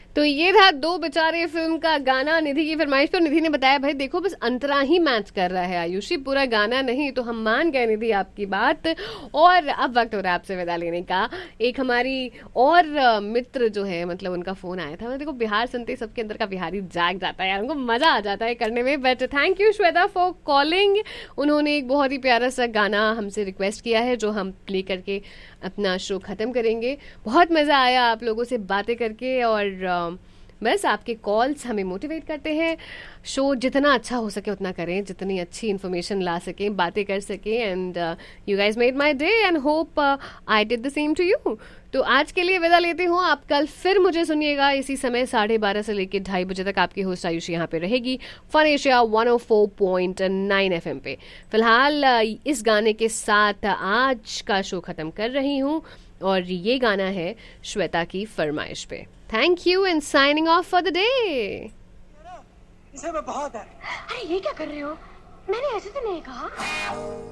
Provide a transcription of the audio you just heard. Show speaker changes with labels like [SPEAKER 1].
[SPEAKER 1] तो ये था दो बेचारे फिल्म का गाना निधि की फरमाइश पर। निधि ने बताया भाई देखो बस अंतरा ही मैच कर रहा है आयुषी, पूरा गाना नहीं। तो हम मान गए निधि आपकी बात। और अब वक्त हो रहा है आपसे विदा लेने का। एक हमारी और मित्र जो है, मतलब उनका फोन आया था। देखो बिहार सुनते ही सबके अंदर का बिहारी जाग जाता है यार, उनको मजा आ जाता है करने में। But thank you Shweta for calling. उन्होंने एक बहुत ही प्यारा सा गाना हमसे रिक्वेस्ट किया है जो हम प्ले करके अपना शो ख़त्म करेंगे। बहुत मज़ा आया आप लोगों से बातें करके, और बस आपके कॉल्स हमें मोटिवेट करते हैं। शो जितना अच्छा हो सके उतना करें, जितनी अच्छी इन्फॉर्मेशन ला सकें, बातें कर सकें। And you guys made my day and hope I did the same to you. तो आज के लिए विदा लेती हूँ। आप कल फिर मुझे सुनिएगा इसी समय 12:30 से लेकर 2:30 बजे तक। आपकी होस्ट आयुषी यहाँ पे रहेगी फन एशिया 104.9 FM पे। फिलहाल इस गाने के साथ आज का शो ख़त्म कर रही हूँ, और ये गाना है श्वेता की फरमाइश पे। Thank you and signing off for the day.
[SPEAKER 2] इसे मैं बहुत है।
[SPEAKER 3] अरे ये क्या कर रहे हो? मैंने ऐसे तो नहीं कहा।